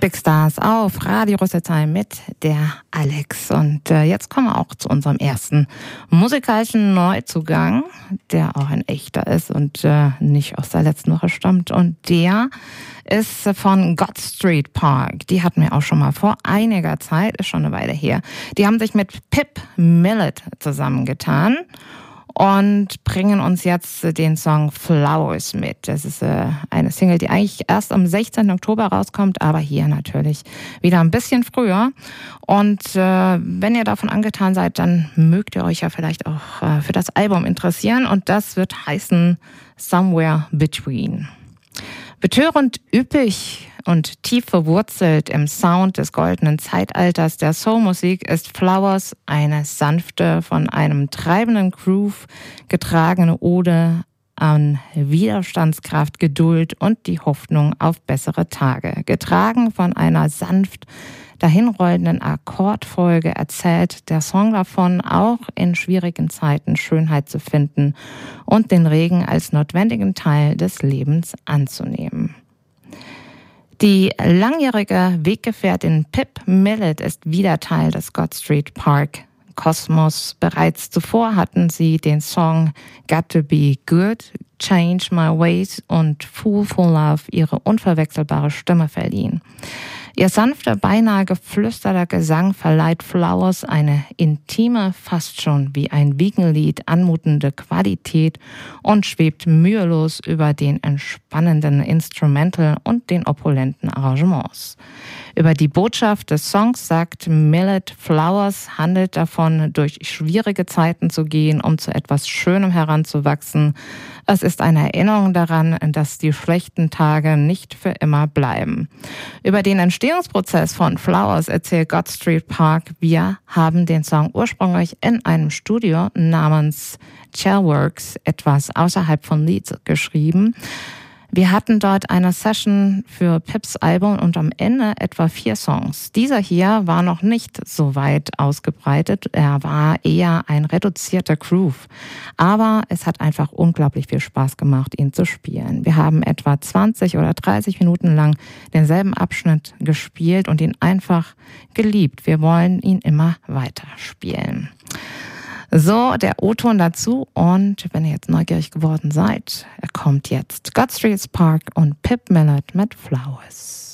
Big Stars auf Radio Rüsselsheim mit der Alex. Und jetzt kommen wir auch zu unserem ersten musikalischen Neuzugang, der auch ein echter ist und nicht aus der letzten Woche stammt. Und der ist von God Street Park. Die hatten wir auch schon mal vor einiger Zeit, ist schon eine Weile her. Die haben sich mit Pip Millett zusammengetan und bringen uns jetzt den Song Flowers mit. Das ist eine Single, die eigentlich erst am 16. Oktober rauskommt, aber hier natürlich wieder ein bisschen früher. Und wenn ihr davon angetan seid, dann mögt ihr euch ja vielleicht auch für das Album interessieren. Und das wird heißen Somewhere Between. Betörend üppig und tief verwurzelt im Sound des goldenen Zeitalters der Soulmusik ist Flowers eine sanfte, von einem treibenden Groove getragene Ode an Widerstandskraft, Geduld und die Hoffnung auf bessere Tage. Getragen von einer sanft dahinrollenden Akkordfolge erzählt der Song davon, auch in schwierigen Zeiten Schönheit zu finden und den Regen als notwendigen Teil des Lebens anzunehmen. Die langjährige Weggefährtin Pip Millett ist wieder Teil des God Street Park Kosmos. Bereits zuvor hatten sie den Song Got to Be Good, Change My Ways und Fool for Love ihre unverwechselbare Stimme verliehen. Ihr sanfter, beinahe geflüsterter Gesang verleiht Flowers eine intime, fast schon wie ein Wiegenlied anmutende Qualität und schwebt mühelos über den entspannenden Instrumental und den opulenten Arrangements. Über die Botschaft des Songs sagt Millett, Flowers handelt davon, durch schwierige Zeiten zu gehen, um zu etwas Schönem heranzuwachsen. Es ist eine Erinnerung daran, dass die schlechten Tage nicht für immer bleiben. Über den Entstehungsprozess von Flowers erzählt God Street Park, wir haben den Song ursprünglich in einem Studio namens Chairworks, etwas außerhalb von Leeds, geschrieben. Wir hatten dort eine Session für Pips Album und am Ende etwa 4 Songs. Dieser hier war noch nicht so weit ausgebreitet. Er war eher ein reduzierter Groove. Aber es hat einfach unglaublich viel Spaß gemacht, ihn zu spielen. Wir haben etwa 20 oder 30 Minuten lang denselben Abschnitt gespielt und ihn einfach geliebt. Wir wollen ihn immer weiter spielen. So, der O-Ton dazu, und wenn ihr jetzt neugierig geworden seid, er kommt jetzt God Street Park und Pip Millett mit Flowers.